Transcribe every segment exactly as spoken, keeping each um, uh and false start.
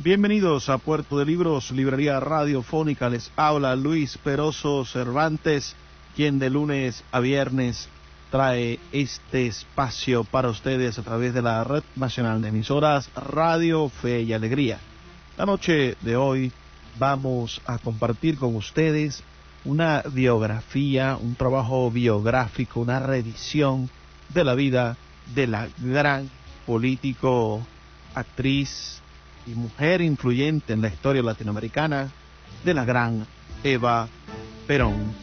Bienvenidos a Puerto de Libros, librería radiofónica. Les habla Luis Peroso Cervantes, quien de lunes a viernes trae este espacio para ustedes a través de la Red Nacional de Emisoras Radio Fe y Alegría. La noche de hoy vamos a compartir con ustedes una biografía, un trabajo biográfico, una revisión de la vida de la gran político, actriz y mujer influyente en la historia latinoamericana, de la gran Eva Perón.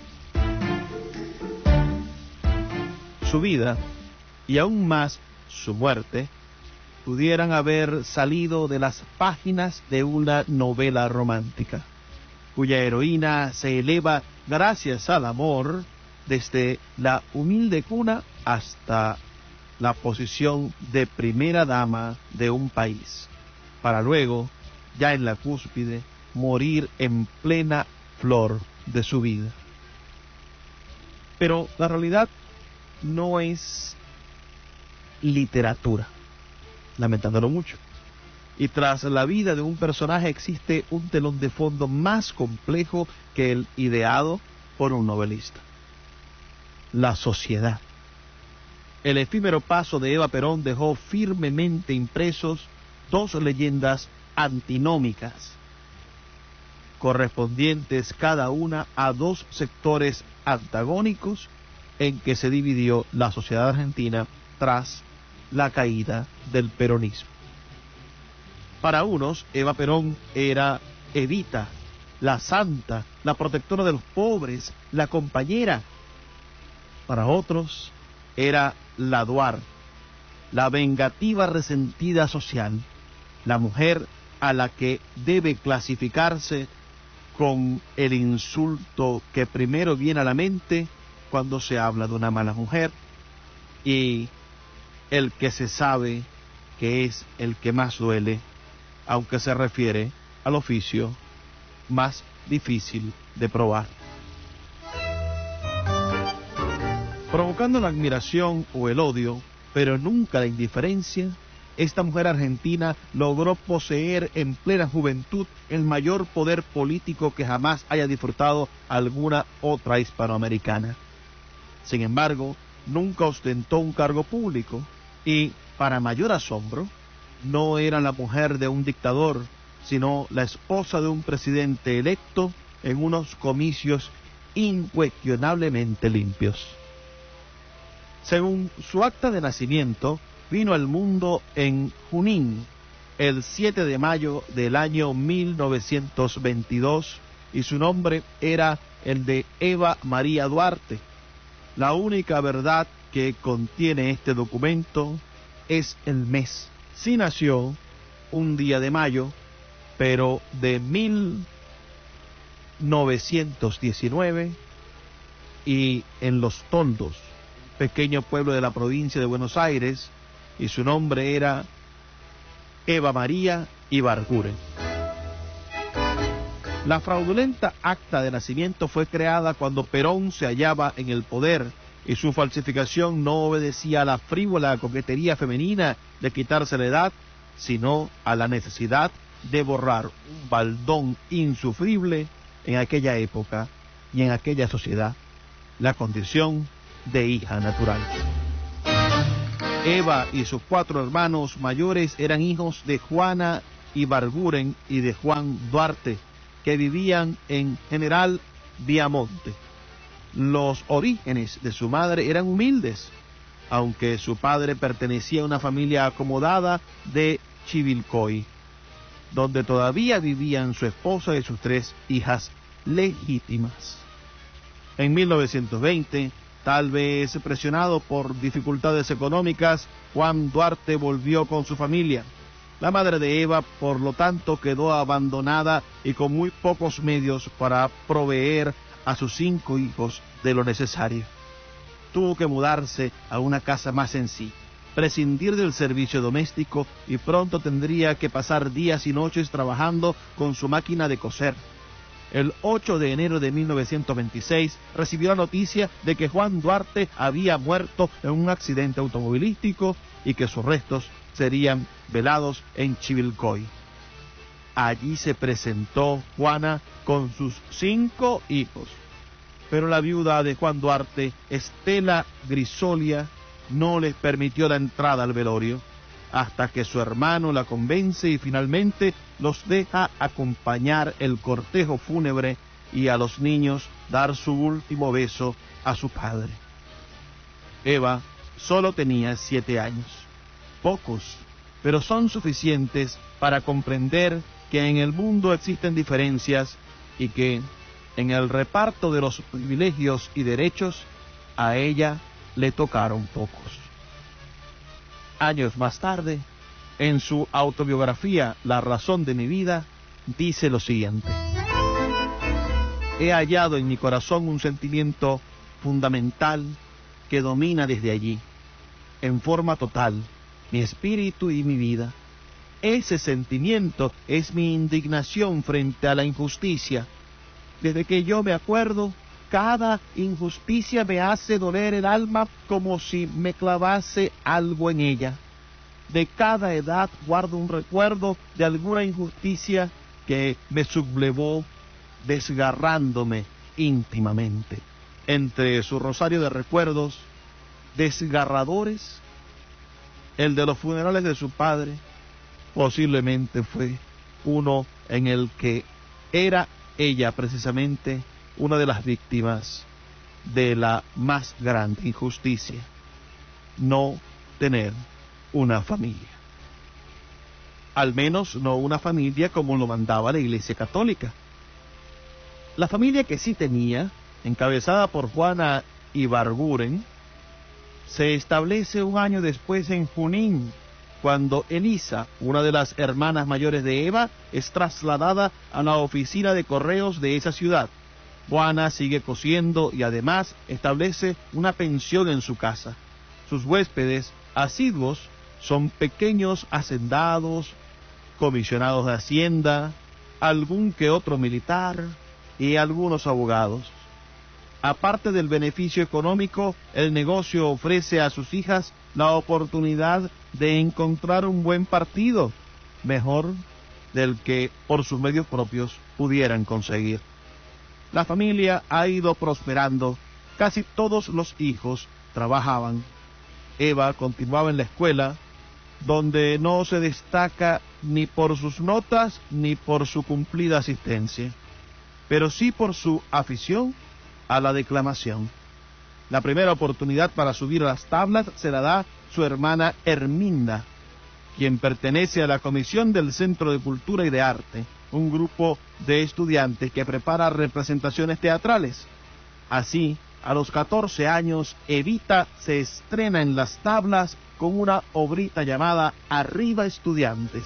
Su vida, y aún más su muerte, pudieran haber salido de las páginas de una novela romántica, cuya heroína se eleva gracias al amor desde la humilde cuna hasta la posición de primera dama de un país, para luego, ya en la cúspide, morir en plena flor de su vida. Pero la realidad no es literatura, lamentándolo mucho. Y tras la vida de un personaje existe un telón de fondo más complejo que el ideado por un novelista: la sociedad. El efímero paso de Eva Perón dejó firmemente impresos dos leyendas antinómicas, correspondientes cada una a dos sectores antagónicos en que se dividió la sociedad argentina tras la caída del peronismo. Para unos, Eva Perón era Evita, la santa, la protectora de los pobres, la compañera. Para otros, era la Duarte, la vengativa resentida social, la mujer a la que debe clasificarse con el insulto que primero viene a la mente cuando se habla de una mala mujer, y el que se sabe que es el que más duele, aunque se refiere al oficio más difícil de probar. Provocando la admiración o el odio, pero nunca la indiferencia, esta mujer argentina logró poseer en plena juventud el mayor poder político que jamás haya disfrutado alguna otra hispanoamericana. Sin embargo, nunca ostentó un cargo público y, para mayor asombro, no era la mujer de un dictador, sino la esposa de un presidente electo en unos comicios incuestionablemente limpios. Según su acta de nacimiento, vino al mundo en Junín, el siete de mayo del año mil novecientos veintidós, y su nombre era el de Eva María Duarte. La única verdad que contiene este documento es el mes. Sí nació un día de mayo, pero de mil novecientos diecinueve, y en Los Toldos, pequeño pueblo de la provincia de Buenos Aires, y su nombre era Eva María Ibarguren. La fraudulenta acta de nacimiento fue creada cuando Perón se hallaba en el poder, y su falsificación no obedecía a la frívola coquetería femenina de quitarse la edad, sino a la necesidad de borrar un baldón insufrible en aquella época y en aquella sociedad, la condición de hija natural. Eva y sus cuatro hermanos mayores eran hijos de Juana Ibarguren y de Juan Duarte, que vivían en General Viamonte. Los orígenes de su madre eran humildes, aunque su padre pertenecía a una familia acomodada de Chivilcoy, donde todavía vivían su esposa y sus tres hijas legítimas. En mil novecientos veinte, tal vez presionado por dificultades económicas, Juan Duarte volvió con su familia. La madre de Eva, por lo tanto, quedó abandonada y con muy pocos medios para proveer a sus cinco hijos de lo necesario. Tuvo que mudarse a una casa más sencilla, prescindir del servicio doméstico, y pronto tendría que pasar días y noches trabajando con su máquina de coser. El ocho de enero de mil novecientos veintiséis recibió la noticia de que Juan Duarte había muerto en un accidente automovilístico y que sus restos serían velados en Chivilcoy. Allí se presentó Juana con sus cinco hijos. Pero la viuda de Juan Duarte, Estela Grisolia, no les permitió la entrada al velorio, hasta que su hermano la convence y finalmente los deja acompañar el cortejo fúnebre y a los niños dar su último beso a su padre. Eva solo tenía siete años, pocos, pero son suficientes para comprender que en el mundo existen diferencias y que en el reparto de los privilegios y derechos a ella le tocaron pocos. Años más tarde, en su autobiografía La razón de mi vida, dice lo siguiente: he hallado en mi corazón un sentimiento fundamental que domina desde allí, en forma total, mi espíritu y mi vida. Ese sentimiento es mi indignación frente a la injusticia. Desde que yo me acuerdo, cada injusticia me hace doler el alma como si me clavase algo en ella. De cada edad guardo un recuerdo de alguna injusticia que me sublevó, desgarrándome íntimamente. Entre su rosario de recuerdos desgarradores, el de los funerales de su padre posiblemente fue uno en el que era ella precisamente una de las víctimas de la más grande injusticia: no tener una familia. Al menos no una familia como lo mandaba la Iglesia Católica. La familia que sí tenía, encabezada por Juana Ibarguren, se establece un año después en Junín, cuando Elisa, una de las hermanas mayores de Eva, es trasladada a la oficina de correos de esa ciudad. Juana sigue cosiendo y además establece una pensión en su casa. Sus huéspedes asiduos son pequeños hacendados, comisionados de Hacienda, algún que otro militar y algunos abogados. Aparte del beneficio económico, el negocio ofrece a sus hijas la oportunidad de encontrar un buen partido, mejor del que por sus medios propios pudieran conseguir. La familia ha ido prosperando, casi todos los hijos trabajaban. Eva continuaba en la escuela, donde no se destaca ni por sus notas ni por su cumplida asistencia, pero sí por su afición a la declamación. La primera oportunidad para subir a las tablas se la da su hermana Herminda, quien pertenece a la comisión del Centro de Cultura y de Arte, un grupo de estudiantes que prepara representaciones teatrales. Así, a los catorce años, Evita se estrena en las tablas con una obrita llamada Arriba Estudiantes.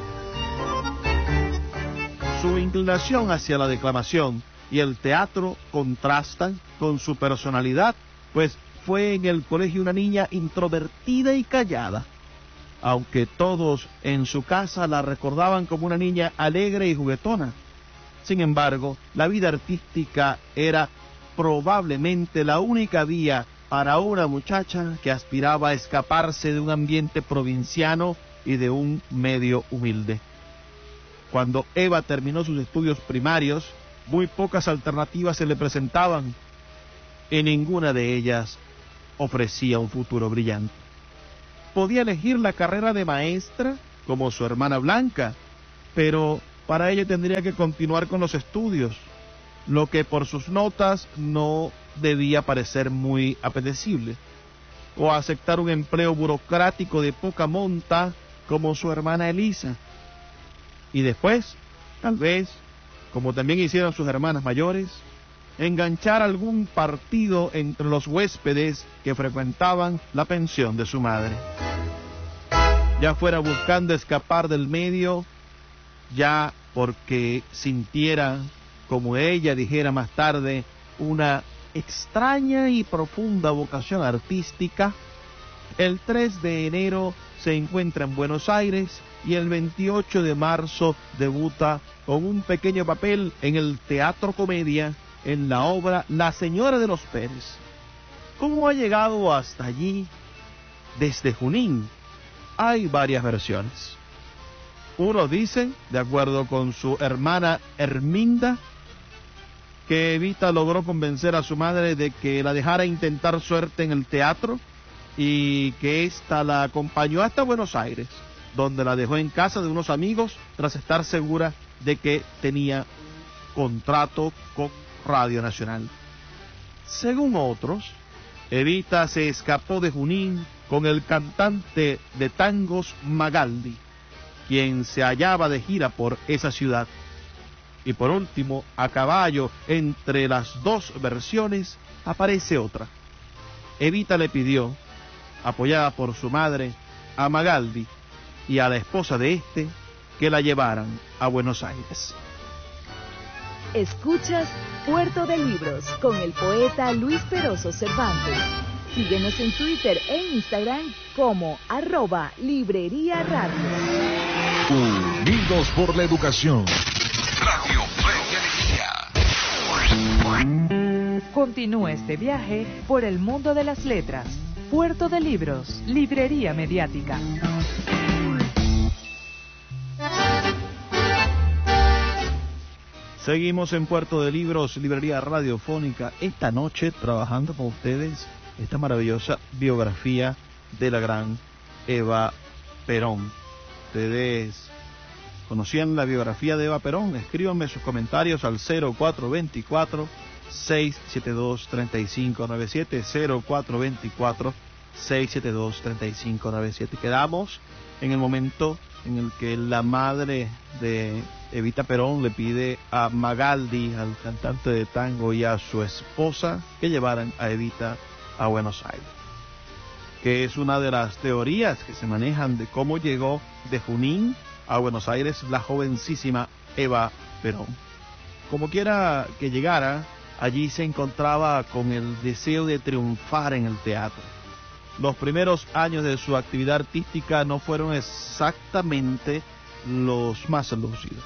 Su inclinación hacia la declamación y el teatro contrastan con su personalidad, pues fue en el colegio una niña introvertida y callada, aunque todos en su casa la recordaban como una niña alegre y juguetona. Sin embargo, la vida artística era probablemente la única vía para una muchacha que aspiraba a escaparse de un ambiente provinciano y de un medio humilde. Cuando Eva terminó sus estudios primarios, muy pocas alternativas se le presentaban, y ninguna de ellas ofrecía un futuro brillante. Podía elegir la carrera de maestra, como su hermana Blanca, pero para ello tendría que continuar con los estudios, lo que por sus notas no debía parecer muy apetecible, o aceptar un empleo burocrático de poca monta, como su hermana Elisa. Y después, tal vez, como también hicieron sus hermanas mayores, enganchar algún partido entre los huéspedes que frecuentaban la pensión de su madre. Ya fuera buscando escapar del medio, ya porque sintiera, como ella dijera más tarde, una extraña y profunda vocación artística, el tres de enero se encuentra en Buenos Aires y el veintiocho de marzo debuta con un pequeño papel en el Teatro Comedia en la obra La Señora de los Pérez. ¿Cómo ha llegado hasta allí? Desde Junín hay varias versiones. Uno dice, de acuerdo con su hermana Herminda, que Evita logró convencer a su madre de que la dejara intentar suerte en el teatro y que ésta la acompañó hasta Buenos Aires, donde la dejó en casa de unos amigos tras estar segura de que tenía contrato con Radio Nacional. Según otros, Evita se escapó de Junín con el cantante de tangos Magaldi, quien se hallaba de gira por esa ciudad. Y por último, a caballo entre las dos versiones, aparece otra. Evita le pidió, apoyada por su madre, a Magaldi y a la esposa de este, que la llevaran a Buenos Aires. Escuchas Puerto de Libros con el poeta Luis Peroso Cervantes. Síguenos en Twitter e Instagram como arroba Librería Radio. Unidos por la educación. Radio Fe y Alegría. Continúa este viaje por el mundo de las letras. Puerto de Libros, Librería Mediática. Seguimos en Puerto de Libros, Librería Radiofónica, esta noche trabajando con ustedes esta maravillosa biografía de la gran Eva Perón. Ustedes conocían la biografía de Eva Perón, escríbanme sus comentarios al cero cuatro dos cuatro, seis siete dos, tres cinco nueve siete, cero cuatro dos cuatro, seis siete dos, tres cinco nueve siete. Quedamos en el momento en el que la madre de Evita Perón le pide a Magaldi, al cantante de tango, y a su esposa que llevaran a Evita a Buenos Aires, que es una de las teorías que se manejan de cómo llegó de Junín a Buenos Aires la jovencísima Eva Perón. Como quiera que llegara, allí se encontraba con el deseo de triunfar en el teatro. Los primeros años de su actividad artística no fueron exactamente los más lúcidos.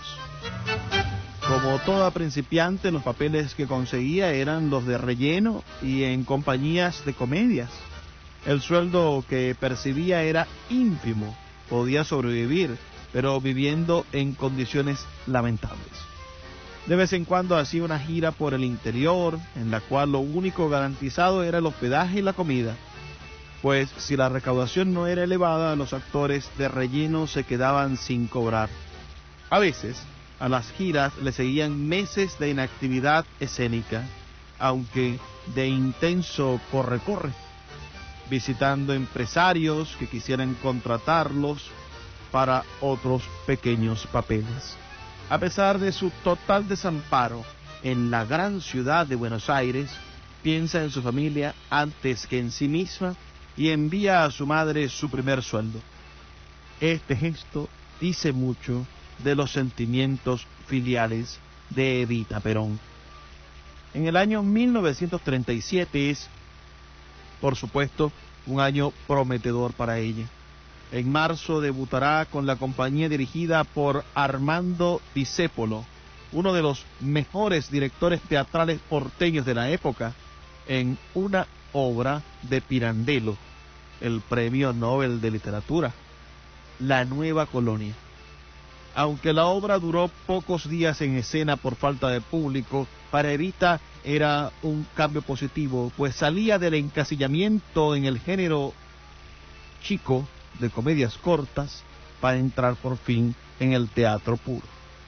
Como toda principiante, los papeles que conseguía eran los de relleno y en compañías de comedias. El sueldo que percibía era ínfimo, podía sobrevivir, pero viviendo en condiciones lamentables. De vez en cuando hacía una gira por el interior, en la cual lo único garantizado era el hospedaje y la comida, pues si la recaudación no era elevada, los actores de relleno se quedaban sin cobrar. A veces, a las giras le seguían meses de inactividad escénica, aunque de intenso corre-corre, visitando empresarios que quisieran contratarlos para otros pequeños papeles. A pesar de su total desamparo en la gran ciudad de Buenos Aires, piensa en su familia antes que en sí misma y envía a su madre su primer sueldo. Este gesto dice mucho de los sentimientos filiales de Evita Perón. En el año mil novecientos treinta y siete es, por supuesto, un año prometedor para ella. En marzo debutará con la compañía dirigida por Armando Discépolo, uno de los mejores directores teatrales porteños de la época, en una obra de Pirandello, el Premio Nobel de Literatura, La Nueva Colonia. Aunque la obra duró pocos días en escena por falta de público, para Evita era un cambio positivo, pues salía del encasillamiento en el género chico de comedias cortas para entrar por fin en el teatro puro.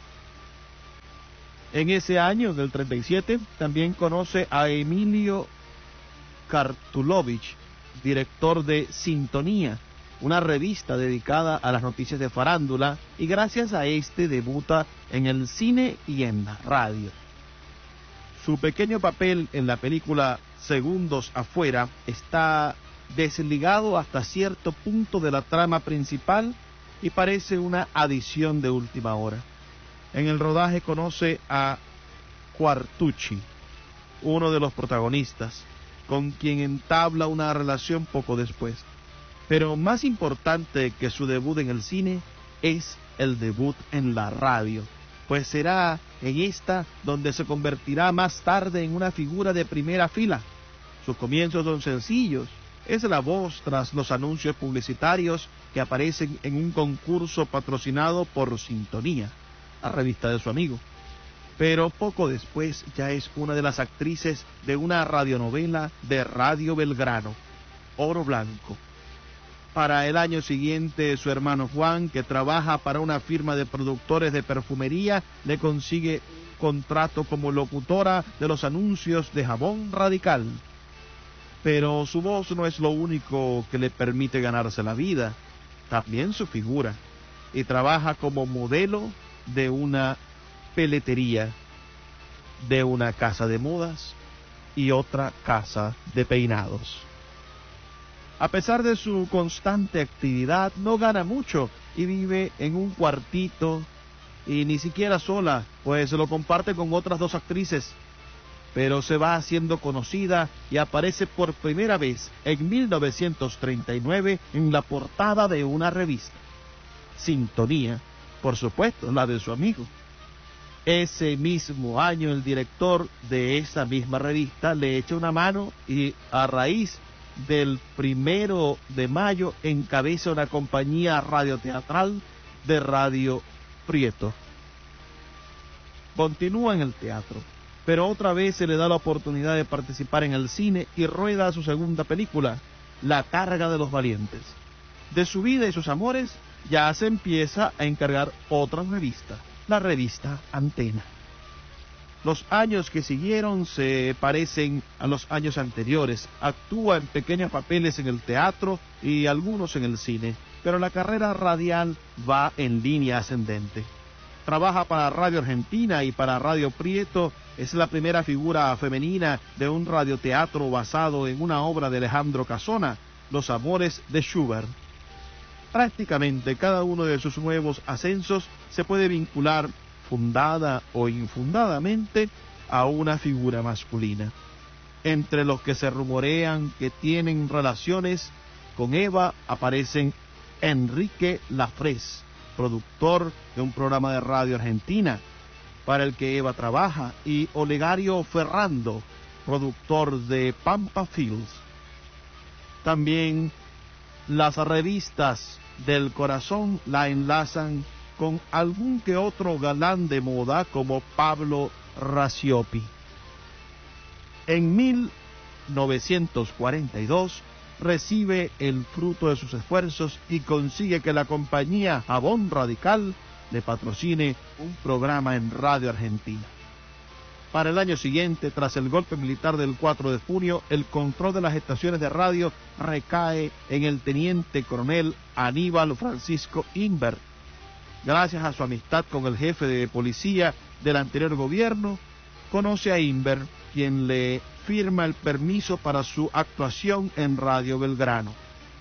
En ese año del treinta y siete también conoce a Emilio Kartulovich, director de Sintonía, una revista dedicada a las noticias de farándula, y gracias a este debuta en el cine y en la radio. Su pequeño papel en la película Segundos Afuera está desligado hasta cierto punto de la trama principal y parece una adición de última hora. En el rodaje conoce a Quartucci, uno de los protagonistas, con quien entabla una relación poco después. Pero más importante que su debut en el cine es el debut en la radio, pues será en esta donde se convertirá más tarde en una figura de primera fila. Sus comienzos son sencillos, Es la voz tras los anuncios publicitarios que aparecen en un concurso patrocinado por Sintonía, la revista de su amigo. Pero poco después ya es una de las actrices de una radionovela de Radio Belgrano, Oro Blanco. Para el año siguiente, su hermano Juan, que trabaja para una firma de productores de perfumería, le consigue contrato como locutora de los anuncios de Jabón Radical. Pero su voz no es lo único que le permite ganarse la vida, también su figura, y trabaja como modelo de una peletería, de una casa de modas y otra casa de peinados. A pesar de su constante actividad, no gana mucho y vive en un cuartito y ni siquiera sola, pues lo comparte con otras dos actrices. Pero se va haciendo conocida y aparece por primera vez en mil novecientos treinta y nueve en la portada de una revista. Sintonía, por supuesto, la de su amigo. Ese mismo año el director de esa misma revista le echa una mano y a raíz del primero de mayo encabeza una compañía radioteatral de Radio Prieto. Continúa en el teatro, pero otra vez se le da la oportunidad de participar en el cine y rueda su segunda película, La carga de los valientes. De su vida y sus amores ya se empieza a encargar otra revista, la revista Antena. Los años que siguieron se parecen a los años anteriores. Actúa en pequeños papeles en el teatro y algunos en el cine, pero la carrera radial va en línea ascendente. Trabaja para Radio Argentina y para Radio Prieto. Es la primera figura femenina de un radioteatro basado en una obra de Alejandro Casona, Los amores de Schubert. Prácticamente cada uno de sus nuevos ascensos se puede vincular, fundada o infundadamente, a una figura masculina. Entre los que se rumorean que tienen relaciones con Eva aparecen Enrique Lafrés, productor de un programa de Radio Argentina para el que Eva trabaja, y Olegario Ferrando, productor de Pampa Fields. También las revistas del corazón la enlazan con algún que otro galán de moda como Pablo Raciopi. En mil novecientos cuarenta y dos recibe el fruto de sus esfuerzos y consigue que la compañía Jabón Radical le patrocine un programa en Radio Argentina. Para el año siguiente, tras el golpe militar del cuatro de junio, el control de las estaciones de radio recae en el teniente coronel Aníbal Francisco Inver. Gracias a su amistad con el jefe de policía del anterior gobierno, conoce a Inver, quien le firma el permiso para su actuación en Radio Belgrano.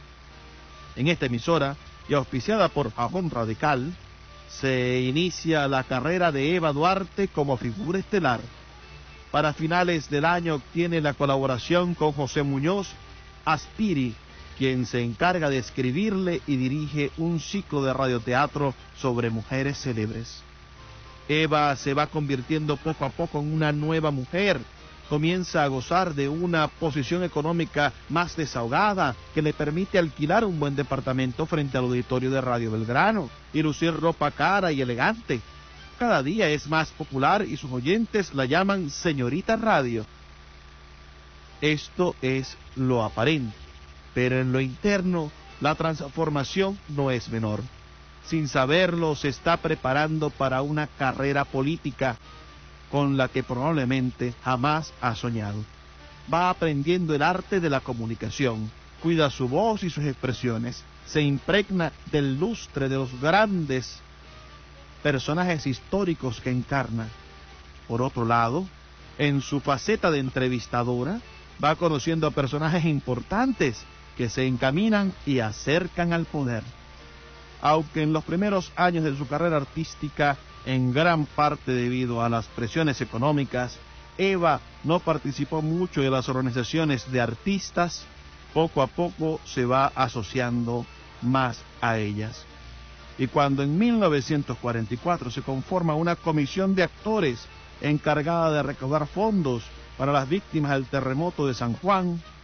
En esta emisora, y auspiciada por Jabón Radical, se inicia la carrera de Eva Duarte como figura estelar. Para finales del año obtiene la colaboración con José Muñoz Aspiri, quien se encarga de escribirle y dirige un ciclo de radioteatro sobre mujeres célebres. Eva se va convirtiendo poco a poco en una nueva mujer. Comienza a gozar de una posición económica más desahogada que le permite alquilar un buen departamento frente al auditorio de Radio Belgrano y lucir ropa cara y elegante. Cada día es más popular y sus oyentes la llaman Señorita Radio. Esto es lo aparente, pero en lo interno la transformación no es menor. Sin saberlo, se está preparando para una carrera política con la que probablemente jamás ha soñado. Va aprendiendo el arte de la comunicación, cuida su voz y sus expresiones, se impregna del lustre de los grandes personajes históricos que encarna. Por otro lado, en su faceta de entrevistadora, va conociendo a personajes importantes que se encaminan y acercan al poder. Aunque en los primeros años de su carrera artística, en gran parte debido a las presiones económicas, Eva no participó mucho de las organizaciones de artistas, poco a poco se va asociando más a ellas. Y cuando en mil novecientos cuarenta y cuatro se conforma una comisión de actores encargada de recaudar fondos para las víctimas del terremoto de San Juan,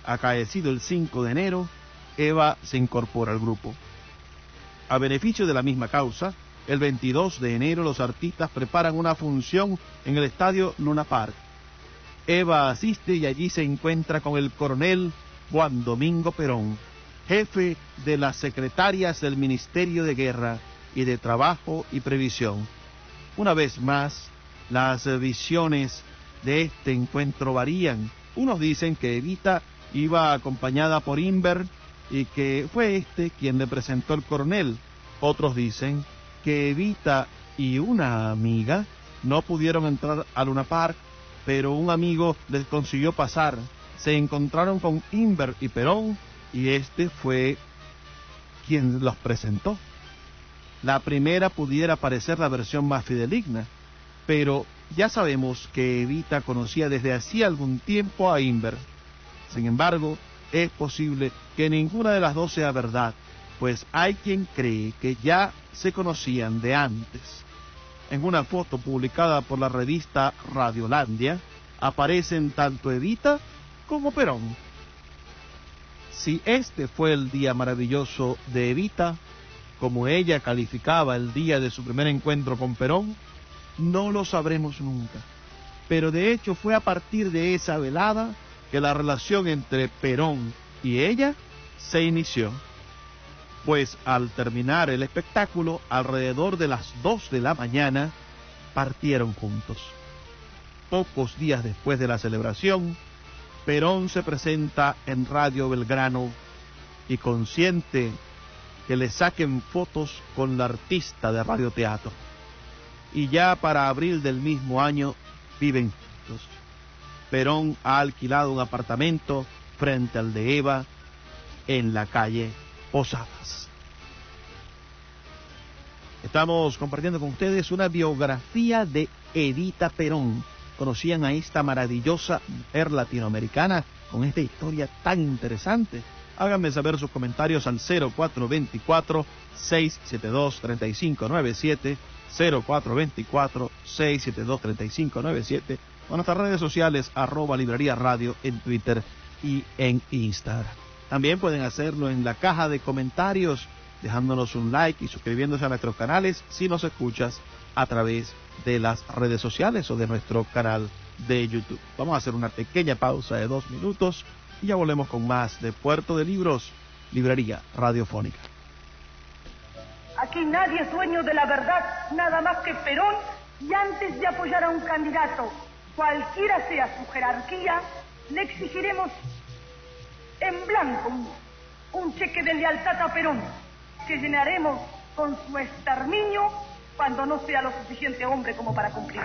Acaecido el cinco de enero, Eva se incorpora al grupo. A beneficio de la misma causa, el veintidós de enero los artistas preparan una función en el estadio Luna Park. Eva asiste y allí se encuentra con el coronel Juan Domingo Perón, jefe de las secretarias del Ministerio de Guerra y de Trabajo y Previsión. Una vez más, las visiones de este encuentro varían. Unos dicen que Evita iba acompañada por Inver y que fue este quien le presentó al coronel. Otros dicen que Evita y una amiga no pudieron entrar a Luna Park, pero un amigo les consiguió pasar. Se encontraron con Inver y Perón y este fue quien los presentó. La primera pudiera parecer la versión más fidedigna, pero ya sabemos que Evita conocía desde hacía algún tiempo a Inver. Sin embargo, es posible que ninguna de las dos sea verdad, pues hay quien cree que ya se conocían de antes. En una foto publicada por la revista Radiolandia, aparecen tanto Evita como Perón. Si este fue el día maravilloso de Evita, como ella calificaba el día de su primer encuentro con Perón, no lo sabremos nunca. Pero de hecho fue a partir de esa velada que la relación entre Perón y ella se inició. Pues al terminar el espectáculo, alrededor de las dos de la mañana, partieron juntos. Pocos días después de la celebración, Perón se presenta en Radio Belgrano y consiente que le saquen fotos con la artista de radioteatro. Y ya para abril del mismo año viven juntos. Perón ha alquilado un apartamento frente al de Eva en la calle Posadas. Estamos compartiendo con ustedes una biografía de Evita Perón. ¿Conocían a esta maravillosa mujer latinoamericana con esta historia tan interesante? Háganme saber sus comentarios al cero cuatro dos cuatro, seis siete dos, tres cinco nueve siete, cero cuatro dos cuatro, seis siete dos, tres cinco nueve siete, o en nuestras redes sociales, arroba Librería Radio en Twitter y en Instagram. También pueden hacerlo en la caja de comentarios, dejándonos un like y suscribiéndose a nuestros canales si nos escuchas a través de las redes sociales o de nuestro canal de YouTube. Vamos a hacer una pequeña pausa de dos minutos y ya volvemos con más de Puerto de Libros, Librería Radiofónica. Aquí nadie es dueño de la verdad, nada más que Perón, y antes de apoyar a un candidato, cualquiera sea su jerarquía, le exigiremos en blanco un, un cheque de lealtad a Perón, que llenaremos con su exterminio cuando no sea lo suficiente hombre como para cumplir.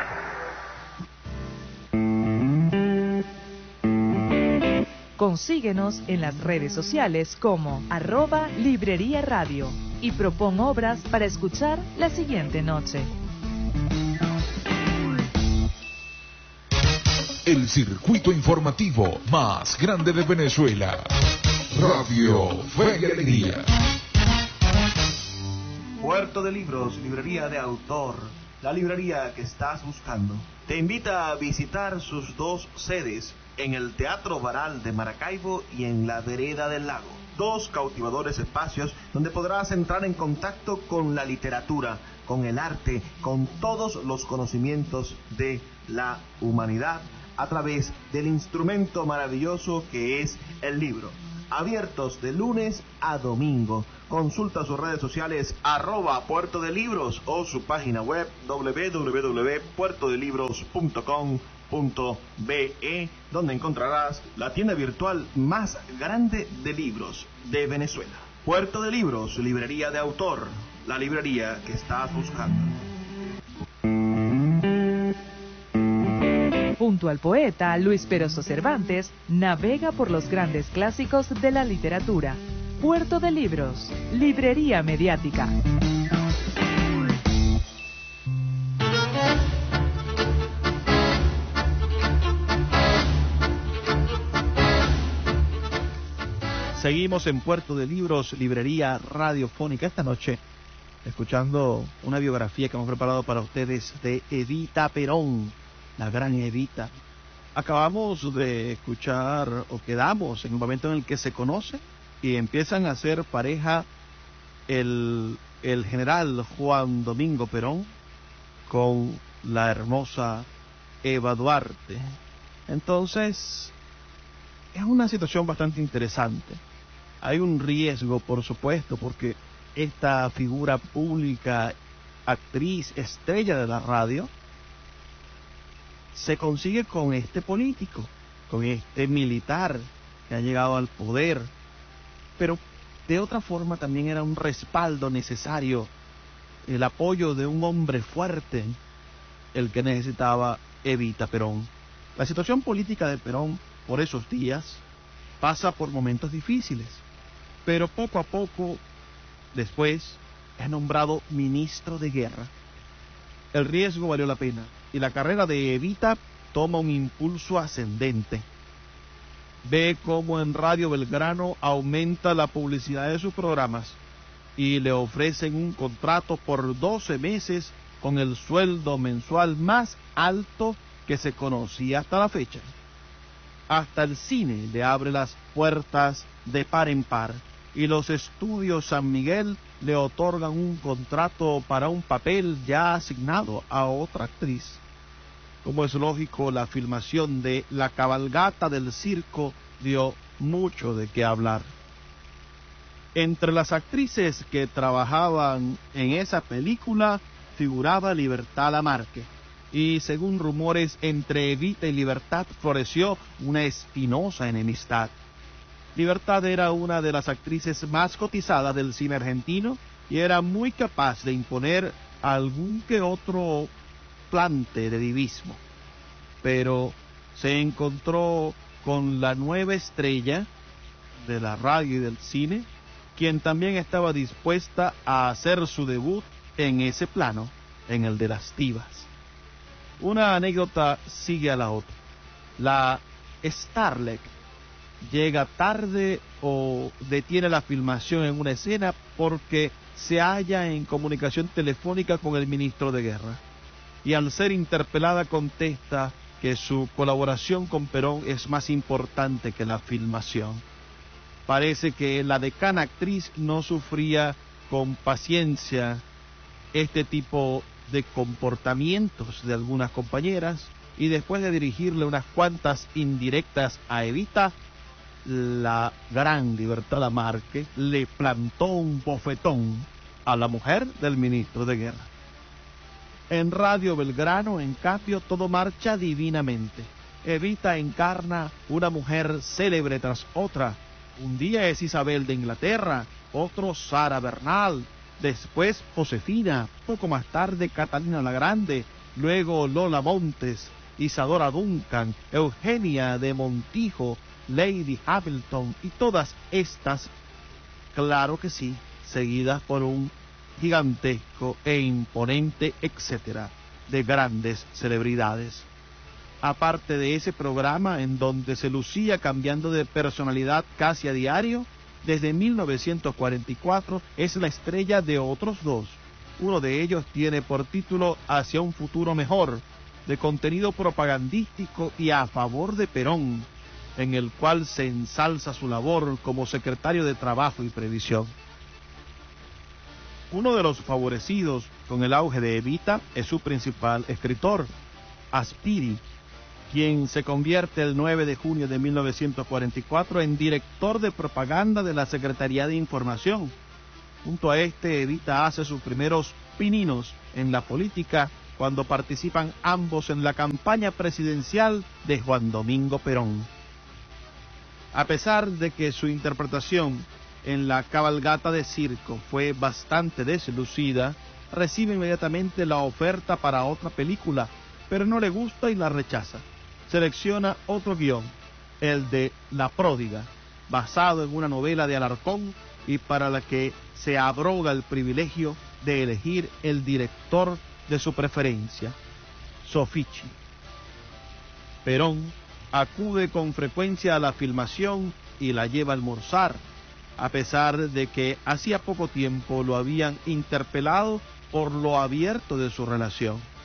Consíguenos en las redes sociales como arroba Librería Radio y propon obras para escuchar la siguiente noche. El circuito informativo más grande de Venezuela. Radio Fe y Alegría. Puerto de Libros, librería de autor, la librería que estás buscando. Te invita a visitar sus dos sedes, en el Teatro Baral de Maracaibo y en la Vereda del Lago. Dos cautivadores espacios donde podrás entrar en contacto con la literatura, con el arte, con todos los conocimientos de la humanidad a través del instrumento maravilloso que es el libro. Abiertos de lunes a domingo. Consulta sus redes sociales arroba Puerto de Libros o su página web doble u doble u doble u punto puerto de libros punto com punto be, donde encontrarás la tienda virtual más grande de libros de Venezuela. Puerto de Libros, librería de autor, la librería que estás buscando. Junto al poeta Luis Peroso Cervantes, navega por los grandes clásicos de la literatura. Puerto de Libros, librería mediática. Seguimos en Puerto de Libros, librería radiofónica. Esta noche, escuchando una biografía que hemos preparado para ustedes de Evita Perón, la gran Evita. Acabamos de escuchar, o quedamos en el momento en el que se conoce y empiezan a ser pareja el, el general Juan Domingo Perón con la hermosa Eva Duarte. Entonces, es una situación bastante interesante. Hay un riesgo, por supuesto, porque esta figura pública, actriz, estrella de la radio, se consigue con este político, con este militar que ha llegado al poder, pero de otra forma también era un respaldo necesario, el apoyo de un hombre fuerte, el que necesitaba Evita Perón. La situación política de Perón por esos días pasa por momentos difíciles, pero poco a poco después es nombrado ministro de guerra. El riesgo valió la pena y la carrera de Evita toma un impulso ascendente. Ve cómo en Radio Belgrano aumenta la publicidad de sus programas y le ofrecen un contrato por doce meses con el sueldo mensual más alto que se conocía hasta la fecha. Hasta el cine le abre las puertas de par en par y los estudios San Miguel le otorgan un contrato para un papel ya asignado a otra actriz. Como es lógico, la filmación de La cabalgata del circo dio mucho de qué hablar. Entre las actrices que trabajaban en esa película figuraba Libertad Lamarque, y según rumores entre Evita y Libertad floreció una espinosa enemistad. Libertad era una de las actrices más cotizadas del cine argentino y era muy capaz de imponer algún que otro plante de divismo, pero se encontró con la nueva estrella de la radio y del cine, quien también estaba dispuesta a hacer su debut en ese plano, en el de las divas. Una anécdota sigue a la otra. La Starlet llega tarde o detiene la filmación en una escena porque se halla en comunicación telefónica con el ministro de guerra, y al ser interpelada contesta que su colaboración con Perón es más importante que la filmación. Parece que la decana actriz no sufría con paciencia este tipo de comportamientos de algunas compañeras, y después de dirigirle unas cuantas indirectas a Evita, la gran Libertad Lamarque le plantó un bofetón a la mujer del ministro de guerra. En Radio Belgrano, en cambio, todo marcha divinamente. Evita encarna una mujer célebre tras otra. Un día es Isabel de Inglaterra, otro Sara Bernal, después Josefina, poco más tarde Catalina la Grande, luego Lola Montes, Isadora Duncan, Eugenia de Montijo, Lady Hamilton, y todas estas, claro que sí, seguidas por un gigantesco e imponente etcétera de grandes celebridades. Aparte de ese programa en donde se lucía cambiando de personalidad casi a diario, desde mil novecientos cuarenta y cuatro es la estrella de otros dos. Uno de ellos tiene por título Hacia un futuro mejor, de contenido propagandístico y a favor de Perón, en el cual se ensalza su labor como secretario de Trabajo y Previsión. Uno de los favorecidos con el auge de Evita es su principal escritor, Aspiri, quien se convierte el nueve de junio de mil novecientos cuarenta y cuatro en director de propaganda de la Secretaría de Información. Junto a este, Evita hace sus primeros pininos en la política cuando participan ambos en la campaña presidencial de Juan Domingo Perón. A pesar de que su interpretación en La cabalgata de circo fue bastante deslucida, recibe inmediatamente la oferta para otra película, pero no le gusta y la rechaza. Selecciona otro guión, el de La pródiga, basado en una novela de Alarcón y para la que se abroga el privilegio de elegir el director de su preferencia, Soffici. Perón acude con frecuencia a la filmación y la lleva a almorzar, a pesar de que hacía poco tiempo lo habían interpelado por lo abierto de su relación.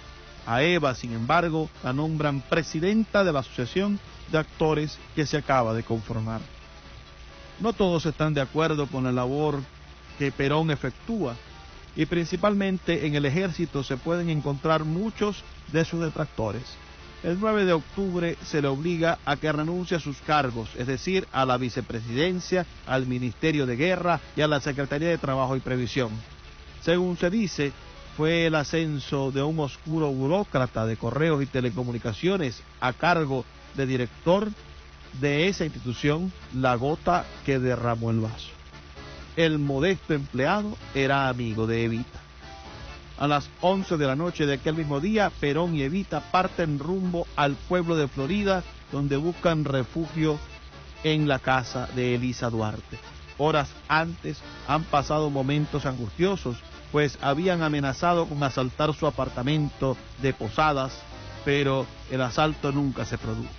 A Eva, sin embargo, la nombran presidenta de la Asociación de Actores que se acaba de conformar. No todos están de acuerdo con la labor que Perón efectúa, y principalmente en el ejército se pueden encontrar muchos de sus detractores. El nueve de octubre se le obliga a que renuncie a sus cargos, es decir, a la vicepresidencia, al Ministerio de Guerra y a la Secretaría de Trabajo y Previsión. Según se dice, fue el ascenso de un oscuro burócrata de correos y telecomunicaciones a cargo de director de esa institución la gota que derramó el vaso. El modesto empleado era amigo de Evita. A las once de la noche de aquel mismo día, Perón y Evita parten rumbo al pueblo de Florida, donde buscan refugio en la casa de Elisa Duarte. Horas antes han pasado momentos angustiosos, pues habían amenazado con asaltar su apartamento de Posadas, pero el asalto nunca se produjo.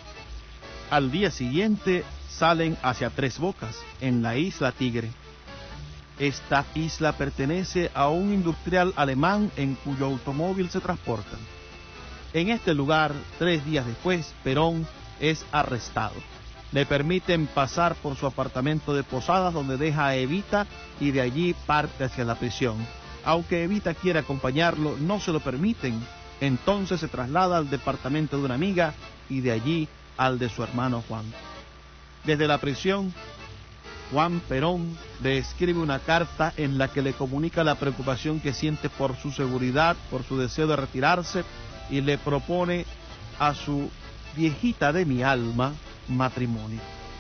Al día siguiente salen hacia Tres Bocas, en la isla Tigre. Esta isla pertenece a un industrial alemán en cuyo automóvil se transportan. En este lugar, tres días después, Perón es arrestado. Le permiten pasar por su apartamento de Posadas, donde deja a Evita, y de allí parte hacia la prisión. Aunque Evita quiere acompañarlo, no se lo permiten. Entonces se traslada al departamento de una amiga y de allí al de su hermano Juan. Desde la prisión, Juan Perón le escribe una carta en la que le comunica la preocupación que siente por su seguridad, por su deseo de retirarse, y le propone a su viejita de mi alma matrimonio.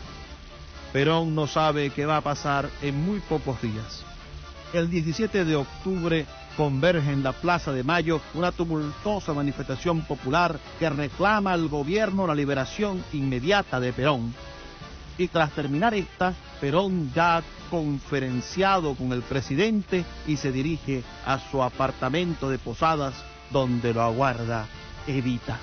Perón no sabe qué va a pasar en muy pocos días. El diecisiete de octubre converge en la Plaza de Mayo una tumultuosa manifestación popular que reclama al gobierno la liberación inmediata de Perón. Y tras terminar esta, Perón ya ha conferenciado con el presidente y se dirige a su apartamento de Posadas, donde lo aguarda Evita.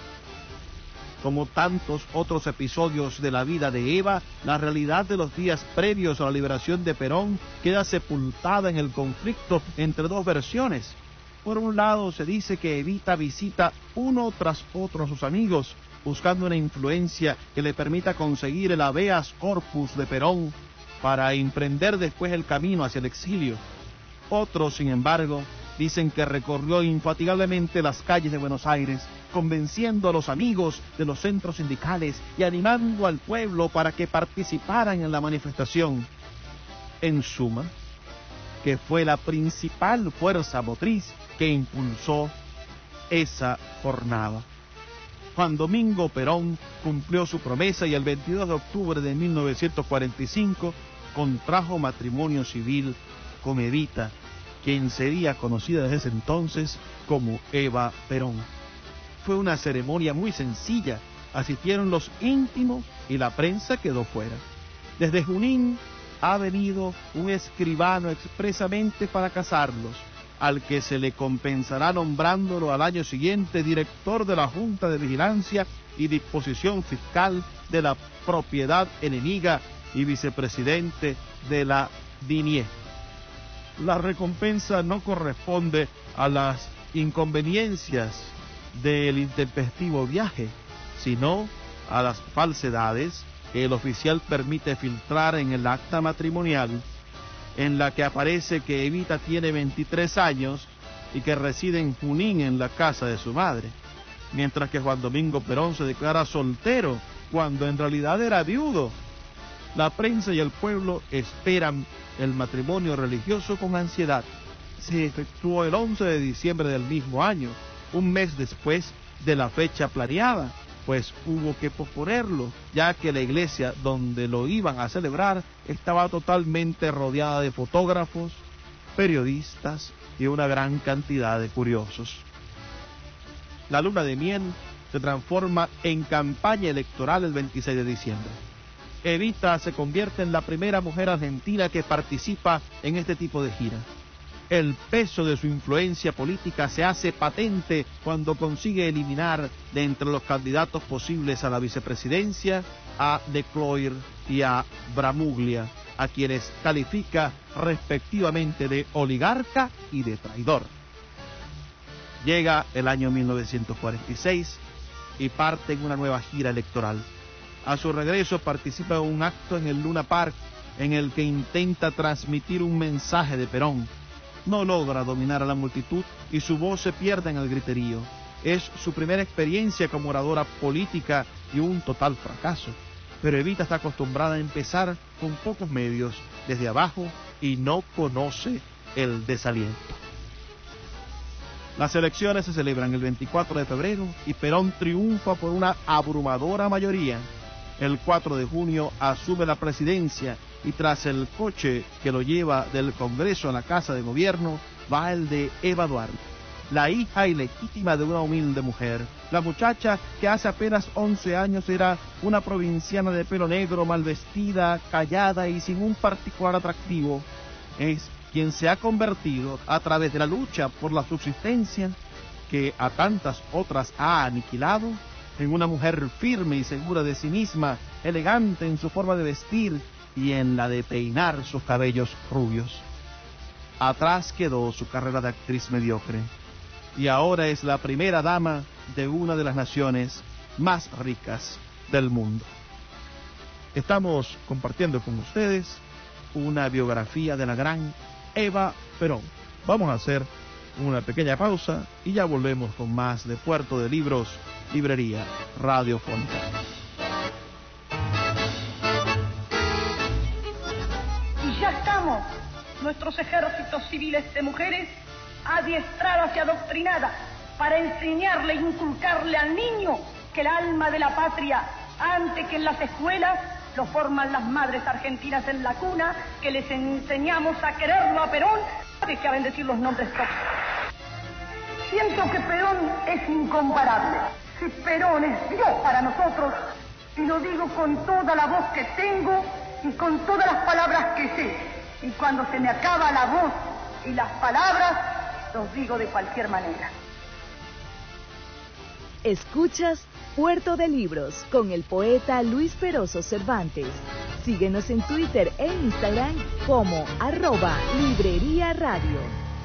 Como tantos otros episodios de la vida de Eva, la realidad de los días previos a la liberación de Perón queda sepultada en el conflicto entre dos versiones. Por un lado, se dice que Evita visita uno tras otro a sus amigos, buscando una influencia que le permita conseguir el habeas corpus de Perón para emprender después el camino hacia el exilio. Otros, sin embargo, dicen que recorrió infatigablemente las calles de Buenos Aires, convenciendo a los amigos de los centros sindicales y animando al pueblo para que participaran en la manifestación. En suma, que fue la principal fuerza motriz que impulsó esa jornada. Juan Domingo Perón cumplió su promesa y el veintidós de octubre de mil novecientos cuarenta y cinco contrajo matrimonio civil con Evita, quien sería conocida desde ese entonces como Eva Perón. Fue una ceremonia muy sencilla, asistieron los íntimos y la prensa quedó fuera. Desde Junín ha venido un escribano expresamente para casarlos, al que se le compensará nombrándolo al año siguiente director de la Junta de Vigilancia y Disposición Fiscal de la Propiedad Enemiga y vicepresidente de la D I N I E. La recompensa no corresponde a las inconveniencias del intempestivo viaje, sino a las falsedades que el oficial permite filtrar en el acta matrimonial, en la que aparece que Evita tiene veintitrés años y que reside en Junín en la casa de su madre, mientras que Juan Domingo Perón se declara soltero cuando en realidad era viudo. La prensa y el pueblo esperan el matrimonio religioso con ansiedad. Se efectuó el once de diciembre del mismo año, un mes después de la fecha planeada, pues hubo que posponerlo, ya que la iglesia donde lo iban a celebrar estaba totalmente rodeada de fotógrafos, periodistas y una gran cantidad de curiosos. La luna de miel se transforma en campaña electoral el veintiséis de diciembre. Evita se convierte en la primera mujer argentina que participa en este tipo de gira. El peso de su influencia política se hace patente cuando consigue eliminar de entre los candidatos posibles a la vicepresidencia a De Cloire y a Bramuglia, a quienes califica respectivamente de oligarca y de traidor. Llega el año mil novecientos cuarenta y seis y parte en una nueva gira electoral. A su regreso participa en un acto en el Luna Park en el que intenta transmitir un mensaje de Perón. No logra dominar a la multitud y su voz se pierde en el griterío. Es su primera experiencia como oradora política y un total fracaso. Pero Evita está acostumbrada a empezar con pocos medios, desde abajo, y no conoce el desaliento. Las elecciones se celebran el veinticuatro de febrero y Perón triunfa por una abrumadora mayoría. El cuatro de junio asume la presidencia y tras el coche que lo lleva del Congreso a la Casa de Gobierno va el de Eva Duarte, la hija ilegítima de una humilde mujer. La muchacha que hace apenas once años era una provinciana de pelo negro, mal vestida, callada y sin un particular atractivo, es quien se ha convertido a través de la lucha por la subsistencia que a tantas otras ha aniquilado, en una mujer firme y segura de sí misma, elegante en su forma de vestir y en la de peinar sus cabellos rubios. Atrás quedó su carrera de actriz mediocre y ahora es la primera dama de una de las naciones más ricas del mundo. Estamos compartiendo con ustedes una biografía de la gran Eva Perón. Vamos a hacer una pequeña pausa y ya volvemos con más de Puerto de Libros, Librería Radiofónica. Y ya estamos, nuestros ejércitos civiles de mujeres, adiestradas y adoctrinadas para enseñarle e inculcarle al niño que el alma de la patria, antes que en las escuelas, lo forman las madres argentinas en la cuna, que les enseñamos a quererlo a Perón, antes que a bendecir los nombres propios. Siento que Perón es incomparable. Si Perón es Dios para nosotros, y lo digo con toda la voz que tengo y con todas las palabras que sé, y cuando se me acaba la voz y las palabras, los digo de cualquier manera. Escuchas Puerto de Libros con el poeta Luis Peroso Cervantes. Síguenos en Twitter e Instagram como arroba Librería Radio.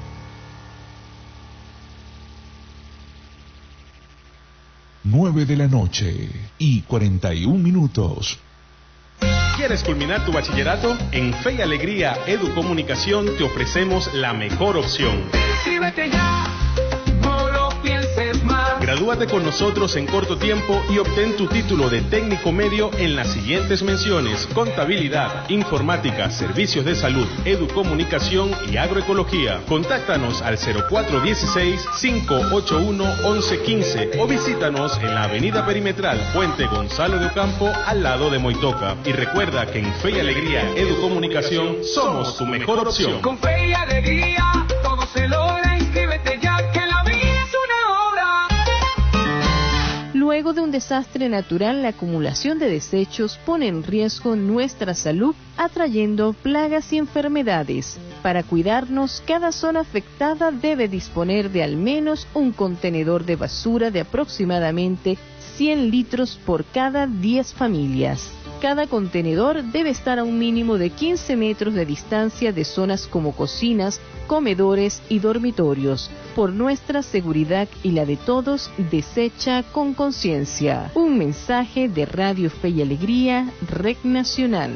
Nueve de la noche y cuarenta y un minutos. ¿Quieres culminar tu bachillerato? En Fe y Alegría Educomunicación te ofrecemos la mejor opción. Inscríbete ya, no lo pienses más. Gradúate con nosotros en corto tiempo y obtén tu título de técnico medio en las siguientes menciones: contabilidad, informática, servicios de salud, educomunicación y agroecología. Contáctanos al cero cuatro uno seis, cinco ocho uno, once quince o visítanos en la avenida Perimetral, Puente Gonzalo de Ocampo, al lado de Moitoca. Y recuerda que en Fe y Alegría Educomunicación somos tu mejor opción. Con Fe y Alegría todo se logra. Inscríbete ya, que la vida es una obra. Luego de un desastre natural, la acumulación de desechos pone en riesgo nuestra salud, atrayendo plagas y enfermedades. Para cuidarnos, cada zona afectada debe disponer de al menos un contenedor de basura de aproximadamente cien litros por cada diez familias. Cada contenedor debe estar a un mínimo de quince metros de distancia de zonas como cocinas, comedores y dormitorios. Por nuestra seguridad y la de todos, desecha con conciencia. Un mensaje de Radio Fe y Alegría, Red Nacional.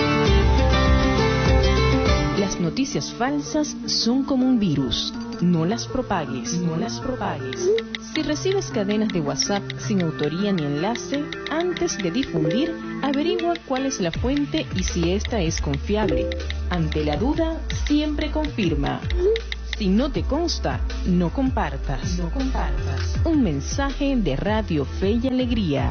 Las noticias falsas son como un virus. No las propagues, no las propagues. Si recibes cadenas de WhatsApp sin autoría ni enlace, antes de difundir, averigua cuál es la fuente y si esta es confiable. Ante la duda, siempre confirma. Si no te consta, no compartas. No compartas. Un mensaje de Radio Fe y Alegría.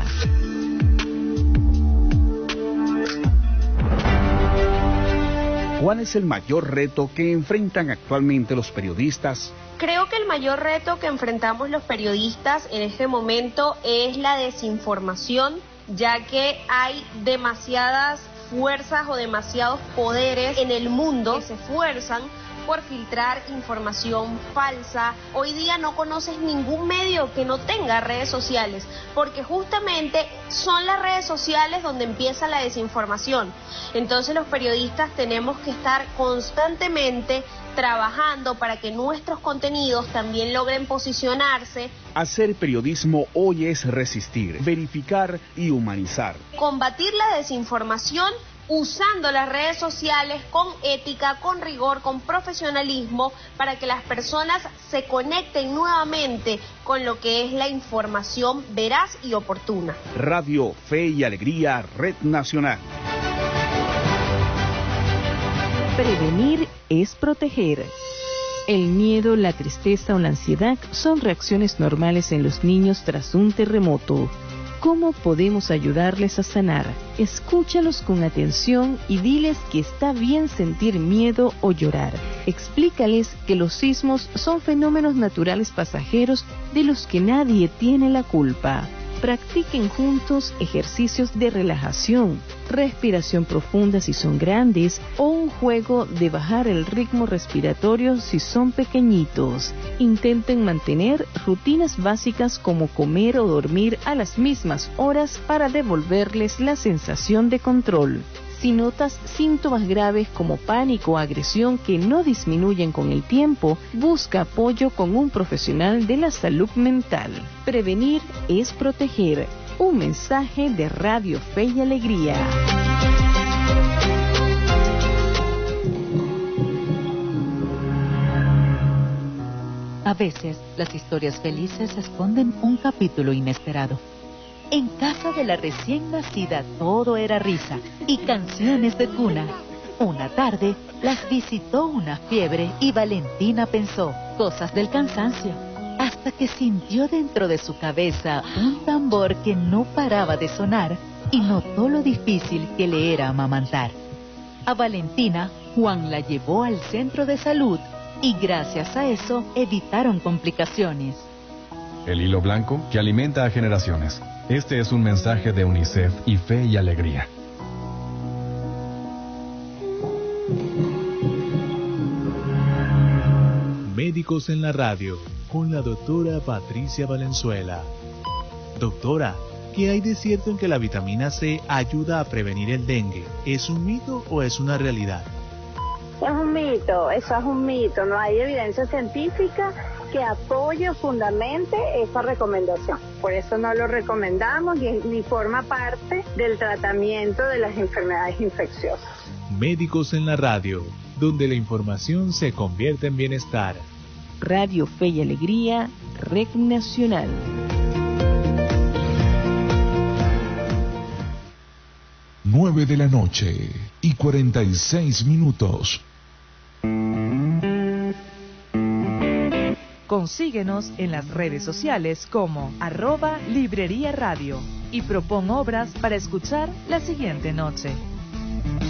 ¿Cuál es el mayor reto que enfrentan actualmente los periodistas? Creo que el mayor reto que enfrentamos los periodistas en este momento es la desinformación, ya que hay demasiadas fuerzas o demasiados poderes en el mundo que se esfuerzan por filtrar información falsa. Hoy día no conoces ningún medio que no tenga redes sociales, porque justamente son las redes sociales donde empieza la desinformación. Entonces los periodistas tenemos que estar constantemente trabajando para que nuestros contenidos también logren posicionarse. Hacer periodismo hoy es resistir, verificar y humanizar. Combatir la desinformación usando las redes sociales con ética, con rigor, con profesionalismo, para que las personas se conecten nuevamente con lo que es la información veraz y oportuna. Radio Fe y Alegría, Red Nacional. Prevenir es proteger. El miedo, la tristeza o la ansiedad son reacciones normales en los niños tras un terremoto. ¿Cómo podemos ayudarles a sanar? Escúchalos con atención y diles que está bien sentir miedo o llorar. Explícales que los sismos son fenómenos naturales pasajeros de los que nadie tiene la culpa. Practiquen juntos ejercicios de relajación, respiración profunda si son grandes o un juego de bajar el ritmo respiratorio si son pequeñitos. Intenten mantener rutinas básicas como comer o dormir a las mismas horas para devolverles la sensación de control. Si notas síntomas graves como pánico o agresión que no disminuyen con el tiempo, busca apoyo con un profesional de la salud mental. Prevenir es proteger. Un mensaje de Radio Fe y Alegría. A veces, las historias felices esconden un capítulo inesperado. En casa de la recién nacida todo era risa y canciones de cuna. Una tarde las visitó una fiebre y Valentina pensó, cosas del cansancio, hasta que sintió dentro de su cabeza un tambor que no paraba de sonar y notó lo difícil que le era amamantar. A Valentina, Juan la llevó al centro de salud y gracias a eso evitaron complicaciones. El hilo blanco que alimenta a generaciones. Este es un mensaje de UNICEF y Fe y Alegría. Médicos en la Radio, con la doctora Patricia Valenzuela. Doctora, ¿qué hay de cierto en que la vitamina C ayuda a prevenir el dengue? ¿Es un mito o es una realidad? Es un mito, eso es un mito. No hay evidencia científica que apoye o fundamente esa recomendación. Por eso no lo recomendamos ni, ni forma parte del tratamiento de las enfermedades infecciosas. Médicos en la Radio, donde la información se convierte en bienestar. Radio Fe y Alegría, Red Nacional. Nueve de la noche y cuarenta y seis minutos. Consíguenos en las redes sociales como arroba Librería Radio y propon obras para escuchar la siguiente noche.